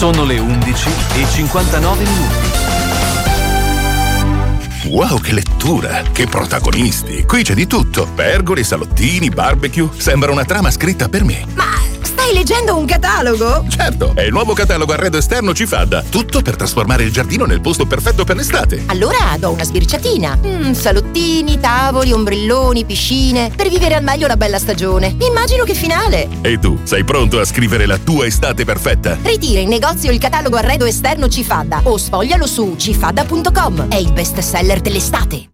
Sono le 11:59. Wow, che lettura! Che protagonisti! Qui c'è di tutto. Pergole, salottini, barbecue. Sembra una trama scritta per me. Ma stai leggendo un catalogo? Certo, è il nuovo catalogo Arredo Esterno Cifadda. Tutto per trasformare il giardino nel posto perfetto per l'estate. Allora do una sbirciatina. Salottini, tavoli, ombrelloni, piscine. Per vivere al meglio la bella stagione. Immagino che finale. E tu, sei pronto a scrivere la tua estate perfetta? Ritira in negozio il catalogo Arredo Esterno Cifadda o sfoglialo su cifadda.com. È il best seller dell'estate.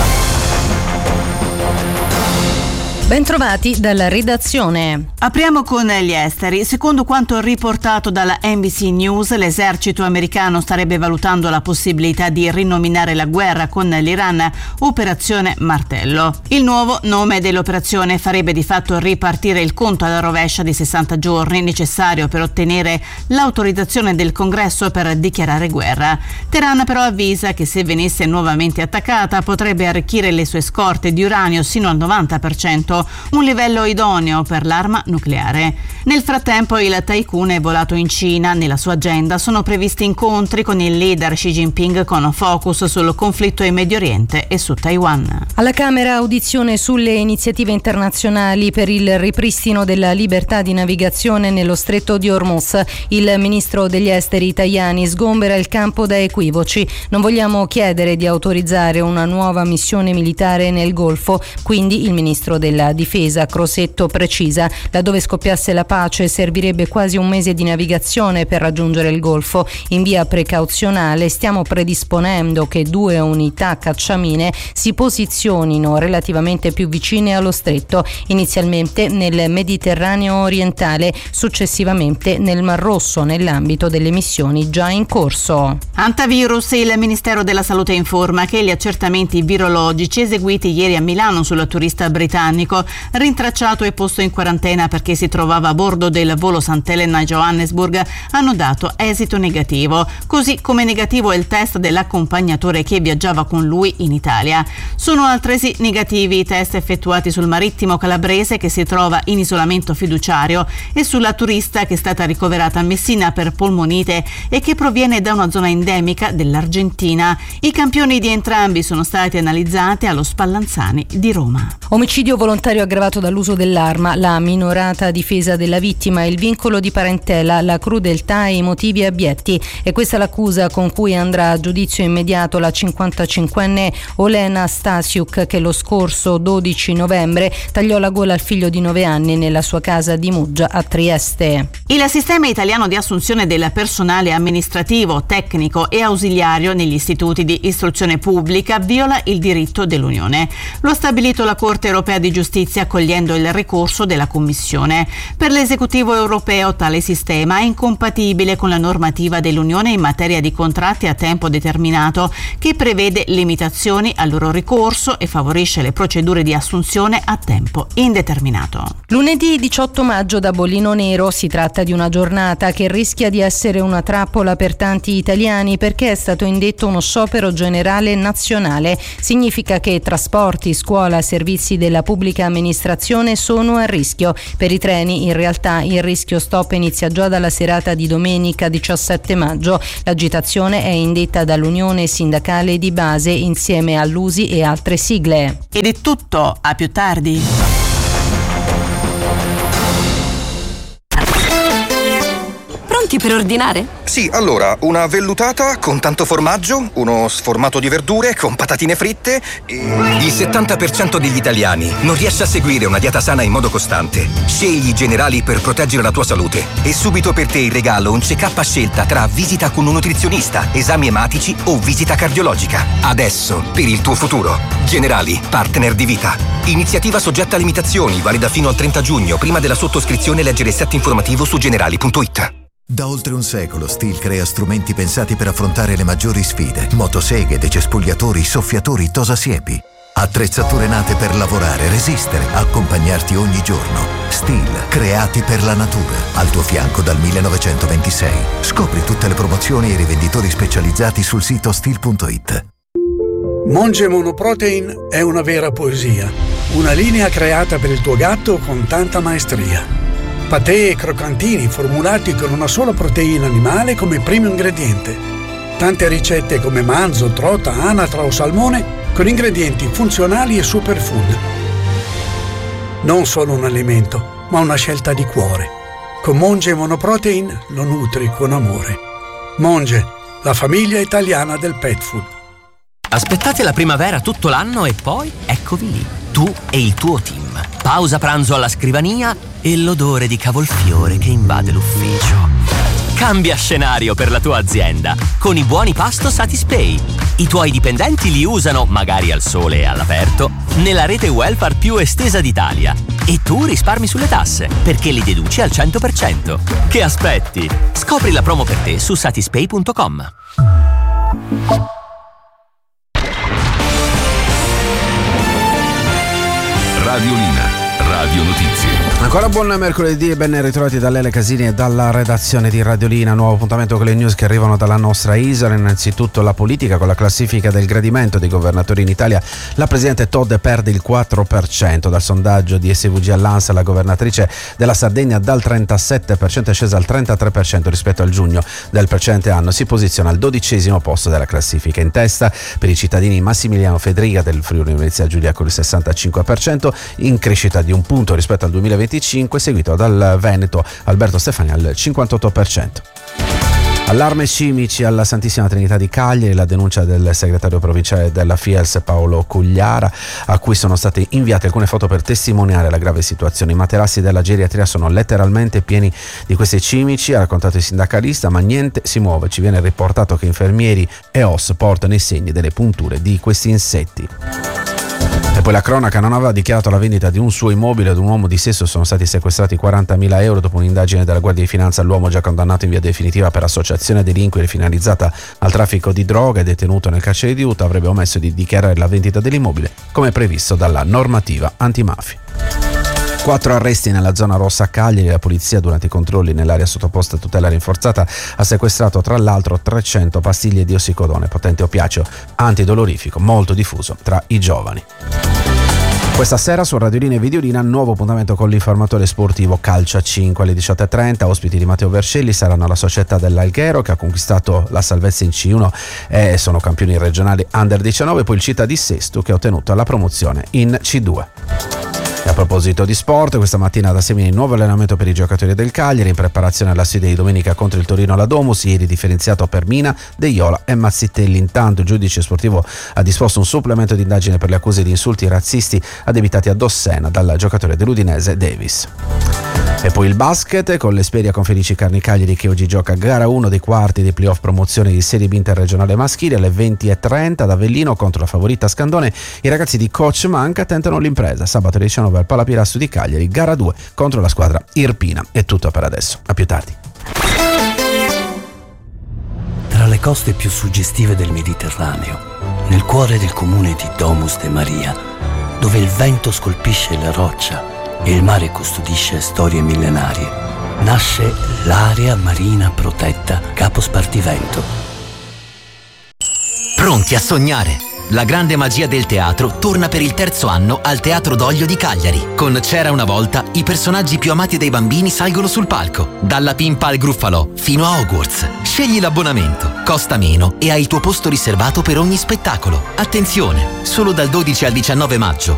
Bentrovati dalla redazione. Apriamo con gli esteri. Secondo quanto riportato dalla NBC News, l'esercito americano starebbe valutando la possibilità di rinominare la guerra con l'Iran Operazione Martello. Il nuovo nome dell'operazione farebbe di fatto ripartire il conto alla rovescia di 60 giorni necessario per ottenere l'autorizzazione del Congresso per dichiarare guerra. Teheran però avvisa che se venisse nuovamente attaccata potrebbe arricchire le sue scorte di uranio sino al 90%, un livello idoneo per l'arma nucleare. Nel frattempo il tycoon è volato in Cina. Nella sua agenda sono previsti incontri con il leader Xi Jinping con focus sul conflitto in Medio Oriente e su Taiwan. Alla Camera audizione sulle iniziative internazionali per il ripristino della libertà di navigazione nello stretto di Hormuz. Il ministro degli esteri Tajani sgombera il campo da equivoci. Non vogliamo chiedere di autorizzare una nuova missione militare nel Golfo, quindi il ministro della difesa Crosetto precisa: laddove scoppiasse la pace servirebbe quasi un mese di navigazione per raggiungere il Golfo. In via precauzionale stiamo predisponendo che 2 unità cacciamine si posizionino relativamente più vicine allo stretto, inizialmente nel Mediterraneo orientale, successivamente nel Mar Rosso, nell'ambito delle missioni già in corso. Antivirus. Il Ministero della Salute informa che gli accertamenti virologici eseguiti ieri a Milano sul turista britannico rintracciato e posto in quarantena perché si trovava a bordo del volo Sant'Elena Johannesburg hanno dato esito negativo, così come negativo è il test dell'accompagnatore che viaggiava con lui in Italia. Sono altresì negativi i test effettuati sul marittimo calabrese che si trova in isolamento fiduciario e sulla turista che è stata ricoverata a Messina per polmonite e che proviene da una zona endemica dell'Argentina. I campioni di entrambi sono stati analizzati allo Spallanzani di Roma. Omicidio volontario aggravato dall'uso dell'arma, la minorata difesa della vittima, il vincolo di parentela, la crudeltà e i motivi abietti. E questa è l'accusa con cui andrà a giudizio immediato la 55enne Olena Stasiuk, che lo scorso 12 novembre tagliò la gola al figlio di 9 anni nella sua casa di Muggia a Trieste. Il sistema italiano di assunzione del personale amministrativo, tecnico e ausiliario negli istituti di istruzione pubblica viola il diritto dell'Unione. Lo ha stabilito la Corte europea di giustizia accogliendo il ricorso della Commissione. Per l'esecutivo europeo tale sistema è incompatibile con la normativa dell'Unione in materia di contratti a tempo determinato, che prevede limitazioni al loro ricorso e favorisce le procedure di assunzione a tempo indeterminato. Lunedì 18 maggio da bollino nero. Si tratta di una giornata che rischia di essere una trappola per tanti italiani perché è stato indetto uno sciopero generale nazionale. Significa che trasporti, scuola, servizi della pubblica amministrazione sono a rischio. Per i treni in realtà il rischio stop inizia già dalla serata di domenica 17 maggio. L'agitazione è indetta dall'Unione Sindacale di Base insieme all'USI e altre sigle. Ed è tutto, a più tardi. Pronti per ordinare? Sì, allora, una vellutata con tanto formaggio, uno sformato di verdure con patatine fritte e... Il 70% degli italiani non riesce a seguire una dieta sana in modo costante. Scegli i Generali per proteggere la tua salute. E subito per te in regalo un check-up a scelta tra visita con un nutrizionista, esami ematici o visita cardiologica. Adesso, per il tuo futuro. Generali, partner di vita. Iniziativa soggetta a limitazioni, valida fino al 30 giugno. Prima della sottoscrizione leggere il set informativo su generali.it. Da oltre un secolo Stihl crea strumenti pensati per affrontare le maggiori sfide. Motoseghe, decespugliatori, soffiatori, tosasiepi. Attrezzature nate per lavorare, resistere, accompagnarti ogni giorno. Stihl, creati per la natura. Al tuo fianco dal 1926. Scopri tutte le promozioni e i rivenditori specializzati sul sito stihl.it. Monge Monoprotein è una vera poesia. Una linea creata per il tuo gatto con tanta maestria. Patè e croccantini formulati con una sola proteina animale come primo ingrediente. Tante ricette come manzo, trota, anatra o salmone con ingredienti funzionali e superfood. Non solo un alimento, ma una scelta di cuore. Con Monge Monoprotein lo nutri con amore. Monge, la famiglia italiana del pet food. Aspettate la primavera tutto l'anno e poi eccovi lì, tu e il tuo team. Pausa pranzo alla scrivania e l'odore di cavolfiore che invade l'ufficio. Cambia scenario per la tua azienda con i buoni pasto Satispay. I tuoi dipendenti li usano, magari al sole e all'aperto, nella rete welfare più estesa d'Italia. E tu risparmi sulle tasse, perché li deduci al 100%. Che aspetti? Scopri la promo per te su satispay.com. Radiolina, Radio Notizie. Ancora buon mercoledì e ben ritrovati da Lele Casini e dalla redazione di Radiolina. Nuovo appuntamento con le news che arrivano dalla nostra isola. Innanzitutto la politica, con la classifica del gradimento dei governatori in Italia. La presidente Todde perde il 4%. Dal sondaggio di SVG all'ANSA, la governatrice della Sardegna dal 37% è scesa al 33% rispetto al giugno del precedente anno. Si posiziona al 12° posto della classifica. In testa per i cittadini Massimiliano Fedriga del Friuli Venezia Giulia con il 65%, in crescita di un punto rispetto al 2025, seguito dal Veneto Alberto Stefani al 58%. Allarme cimici alla Santissima Trinità di Cagliari, la denuncia del segretario provinciale della FIELS Paolo Cugliara, a cui sono state inviate alcune foto per testimoniare la grave situazione. I materassi della geriatria sono letteralmente pieni di questi cimici, ha raccontato il sindacalista, ma niente si muove. Ci viene riportato che infermieri e OS portano i segni delle punture di questi insetti. E poi la cronaca: non aveva dichiarato la vendita di un suo immobile ad un uomo di Sesto, sono stati sequestrati 40.000 euro dopo un'indagine della Guardia di Finanza. L'uomo, già condannato in via definitiva per associazione a delinquere finalizzata al traffico di droga e detenuto nel carcere di Utah, avrebbe omesso di dichiarare la vendita dell'immobile come previsto dalla normativa antimafia. 4 arresti nella zona rossa a Cagliari. La polizia, durante i controlli nell'area sottoposta a tutela rinforzata, ha sequestrato tra l'altro 300 pastiglie di ossicodone, potente opiaceo antidolorifico molto diffuso tra i giovani. Questa sera su Radiolina e Videolina nuovo appuntamento con l'informatore sportivo Calcio a 5 alle 18.30. Ospiti di Matteo Vercelli saranno la società dell'Alghero, che ha conquistato la salvezza in C1 e sono campioni regionali Under 19, poi il Città di Sesto, che ha ottenuto la promozione in C2. E a proposito di sport, questa mattina da Semina il nuovo allenamento per i giocatori del Cagliari in preparazione alla sfida di domenica contro il Torino alla Domus. Ieri differenziato per Mina, De Iola e Mazzitelli. Intanto il giudice sportivo ha disposto un supplemento di indagine per le accuse di insulti razzisti addebitati a Dossena dal giocatore dell'Udinese Davis. E poi il basket, con l'Esperia con Felici Carni Cagliari che oggi gioca gara 1 dei quarti dei playoff promozione di Serie B interregionale maschile alle 20.30 ad Avellino contro la favorita Scandone. I ragazzi di Coach Manca tentano l'impresa. Sabato 19 al Palapirasso di Cagliari, gara 2 contro la squadra Irpina. È tutto per adesso, a più tardi. Tra le coste più suggestive del Mediterraneo, nel cuore del comune di Domus de Maria, dove il vento scolpisce la roccia e il mare custodisce storie millenarie, nasce l'area marina protetta Capo Spartivento. Pronti a sognare? La grande magia del teatro torna per il 3° anno al Teatro Doglio di Cagliari. Con C'era una volta, i personaggi più amati dai bambini salgono sul palco. Dalla Pimpa al Gruffalò, fino a Hogwarts. Scegli l'abbonamento, costa meno e hai il tuo posto riservato per ogni spettacolo. Attenzione, solo dal 12 al 19 maggio.